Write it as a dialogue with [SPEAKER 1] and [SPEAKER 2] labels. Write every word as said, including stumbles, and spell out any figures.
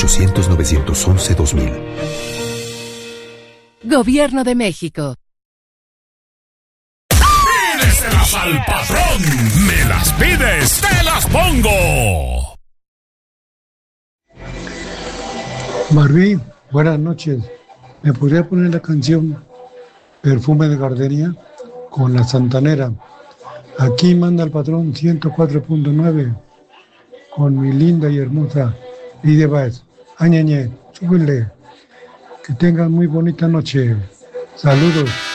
[SPEAKER 1] ochocientos, novecientos once, dos mil.
[SPEAKER 2] Gobierno de México.
[SPEAKER 3] ¡Pídeselas al patrón! ¡Me las pides, te las pongo!
[SPEAKER 4] Barbie, buenas noches. ¿Me podría poner la canción Perfume de Gardenia con La Santanera? Aquí manda el patrón ciento cuatro punto nueve con mi linda y hermosa Lidia Báez. Añeñe, súbele. Que tengan muy bonita noche. Saludos.